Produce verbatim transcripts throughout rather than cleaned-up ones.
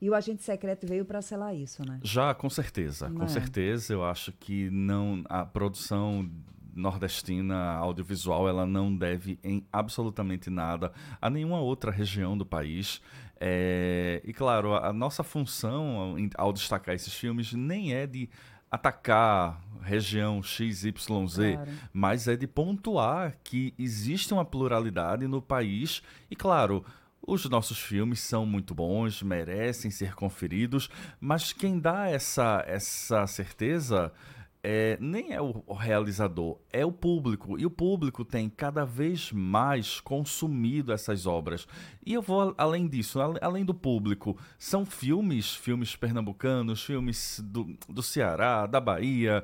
E o Agente Secreto veio para selar isso, né? Já, com certeza. Não Com é? certeza, eu acho que não, a produção nordestina audiovisual ela não deve em absolutamente nada a nenhuma outra região do país. É, e claro, a, a nossa função ao, em- ao destacar esses filmes nem é de atacar região X Y Z, Claro. mas é de pontuar que existe uma pluralidade no país e, claro, os nossos filmes são muito bons, merecem ser conferidos, mas quem dá essa, essa certeza é, nem é o o realizador, é o público. E o público tem cada vez mais consumido essas obras. E eu vou a- além disso, ale- além do público, são filmes, filmes pernambucanos, filmes do, do Ceará, da Bahia,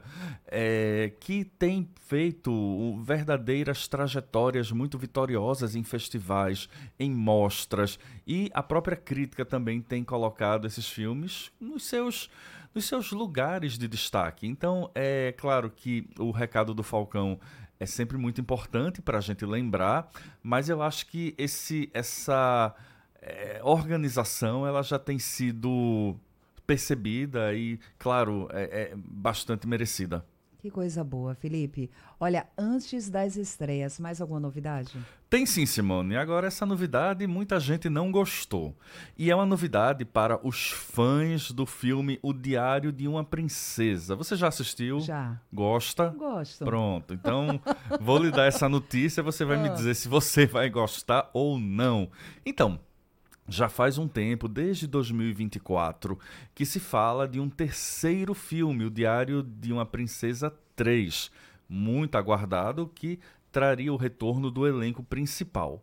é, que têm feito um, verdadeiras trajetórias muito vitoriosas em festivais, em mostras, e a própria crítica também tem colocado esses filmes nos seus nos seus lugares de destaque. Então, é claro que o recado do Falcão é sempre muito importante para a gente lembrar, mas eu acho que esse, essa é, organização ela já tem sido percebida e, claro, é, é bastante merecida. Que coisa boa, Felipe. Olha, antes das estreias, mais alguma novidade? Tem sim, Simone. Agora, essa novidade muita gente não gostou. E é uma novidade para os fãs do filme O Diário de uma Princesa. Você já assistiu? Já. Gosta? Gosto. Pronto. Então, vou lhe dar essa notícia. Você vai me Ah, dizer se você vai gostar ou não. Então, já faz um tempo, desde dois mil e vinte e quatro, que se fala de um terceiro filme, O Diário de uma Princesa três, muito aguardado, que traria o retorno do elenco principal.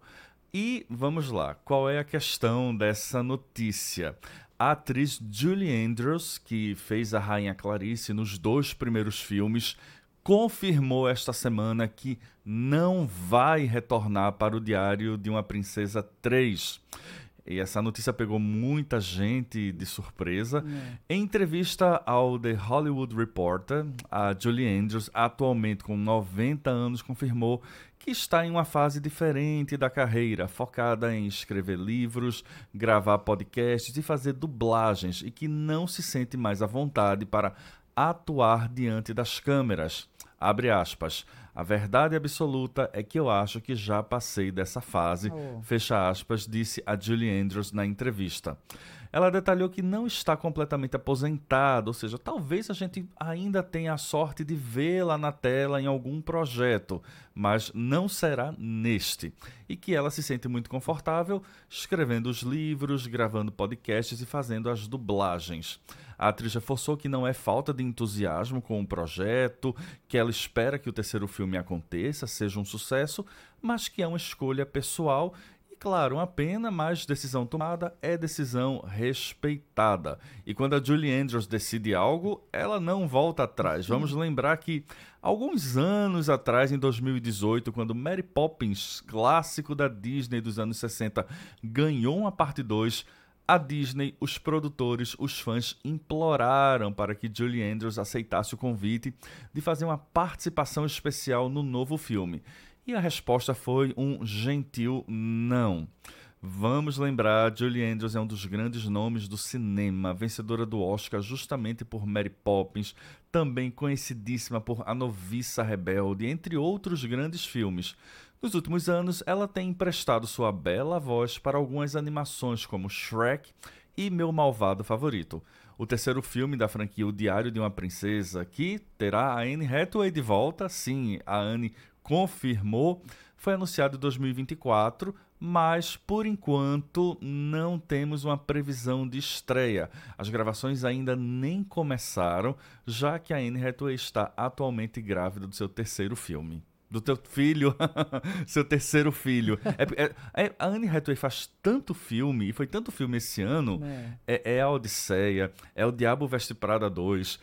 E vamos lá, qual é a questão dessa notícia? A atriz Julie Andrews, que fez a Rainha Clarice nos dois primeiros filmes, confirmou esta semana que não vai retornar para o Diário de uma Princesa três. E essa notícia pegou muita gente de surpresa. é. Em entrevista ao The Hollywood Reporter, a Julie Andrews, atualmente com noventa anos, confirmou que está em uma fase diferente da carreira, focada em escrever livros, gravar podcasts e fazer dublagens, e que não se sente mais à vontade para atuar diante das câmeras. Abre aspas. A verdade absoluta é que eu acho que já passei dessa fase, Oh. fecha aspas, disse a Julie Andrews na entrevista. Ela detalhou que não está completamente aposentada, ou seja, talvez a gente ainda tenha a sorte de vê-la na tela em algum projeto, mas não será neste. E que ela se sente muito confortável escrevendo os livros, gravando podcasts e fazendo as dublagens. A atriz reforçou que não é falta de entusiasmo com o projeto, que ela espera que o terceiro filme aconteça, seja um sucesso, mas que é uma escolha pessoal e, claro, uma pena, mas decisão tomada é decisão respeitada. E quando a Julie Andrews decide algo, ela não volta atrás. Vamos lembrar que, alguns anos atrás, em dois mil e dezoito, quando Mary Poppins, clássico da Disney dos anos sessenta, ganhou uma parte dois, a Disney, os produtores, os fãs imploraram para que Julie Andrews aceitasse o convite de fazer uma participação especial no novo filme. E a resposta foi um gentil não. Vamos lembrar, Julie Andrews é um dos grandes nomes do cinema, vencedora do Oscar justamente por Mary Poppins, também conhecidíssima por A Noviça Rebelde, entre outros grandes filmes. Nos últimos anos, ela tem emprestado sua bela voz para algumas animações como Shrek e Meu Malvado Favorito. O terceiro filme da franquia O Diário de uma Princesa, que terá a Anne Hathaway de volta, sim, a Anne confirmou, foi anunciado em dois mil e vinte e quatro, mas por enquanto não temos uma previsão de estreia. As gravações ainda nem começaram, já que a Anne Hathaway está atualmente grávida do seu terceiro filme. Do teu filho, seu terceiro filho. É, é, é, a Anne Hathaway faz tanto filme, e foi tanto filme esse ano. É. É, é a Odisseia, é o Diabo Veste Prada dois,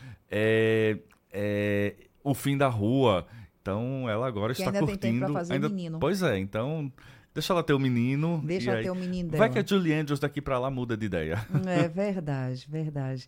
é, é O Fim da Rua. Então ela agora Que está ainda tem tempo para curtindo. fazer Ainda, menino. pois é, então deixa ela ter o menino. Deixa e ela aí, ter o menino vai dela. que a Julie Andrews daqui pra lá muda de ideia. É verdade, verdade.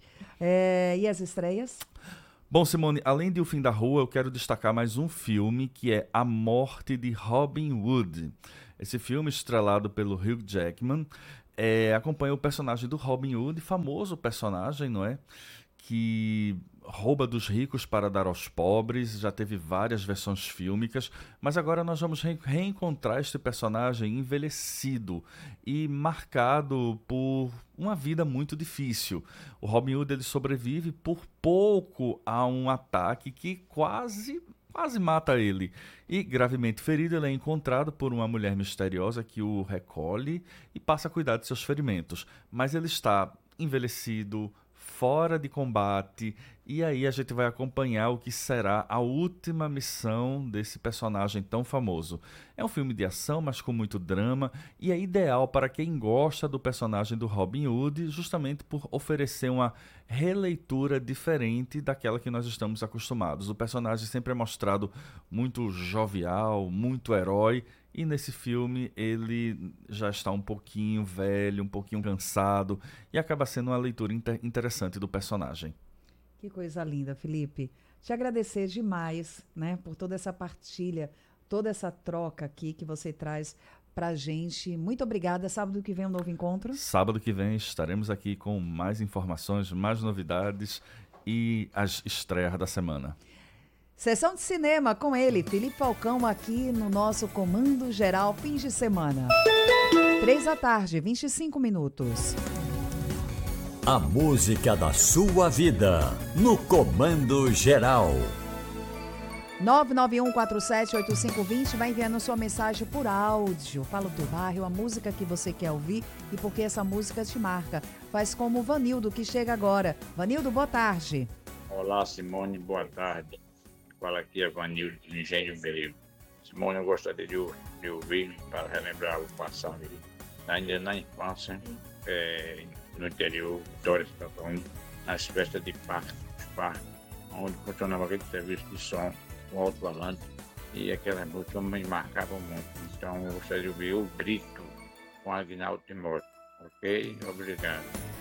É, e as estreias? Bom, Simone, além de O Fim da Rua, eu quero destacar mais um filme que é A Morte de Robin Hood. Esse filme, estrelado pelo Hugh Jackman, é, acompanha o personagem do Robin Hood, famoso personagem, não é? Que rouba dos ricos para dar aos pobres, já teve várias versões fílmicas, mas agora nós vamos re- reencontrar este personagem envelhecido e marcado por uma vida muito difícil. O Robin Hood ele sobrevive por pouco a um ataque que quase quase mata ele. E gravemente ferido, ele é encontrado por uma mulher misteriosa que o recolhe e passa a cuidar de seus ferimentos, mas ele está envelhecido, fora de combate, e aí a gente vai acompanhar o que será a última missão desse personagem tão famoso. É um filme de ação, mas com muito drama, e é ideal para quem gosta do personagem do Robin Hood, justamente por oferecer uma releitura diferente daquela que nós estamos acostumados. O personagem sempre é mostrado muito jovial, muito herói, e nesse filme ele já está um pouquinho velho, um pouquinho cansado, e acaba sendo uma leitura inter- interessante do personagem. Que coisa linda, Felipe. Te agradecer demais, né, por toda essa partilha, toda essa troca aqui que você traz pra gente. Muito obrigada. Sábado que vem um novo encontro. Sábado que vem estaremos aqui com mais informações, mais novidades e as estreias da semana. Sessão de cinema com ele, Felipe Falcão, aqui no nosso Comando Geral Fins de Semana. Três da tarde, vinte e cinco minutos. A música da sua vida, no Comando Geral. nove nove um quatro sete oito cinco dois zero, vai enviando sua mensagem por áudio. Fala o teu bairro, a música que você quer ouvir e por que essa música te marca. Faz como o Vanildo, que chega agora. Vanildo, boa tarde. Olá, Simone, boa tarde. Fala aqui é Vanildo do Engenho Velho. Simone, eu gostaria de, de ouvir para relembrar o passado, ainda na infância, é, no interior, Vitória, Santo, nas festas de parque, os parques, onde funcionava aquele serviço de som com alto-falante, e aquela música me marcava muito. Então, eu gostaria de ouvir o Grito com Aguinaldo Timóteo. Ok? Obrigado.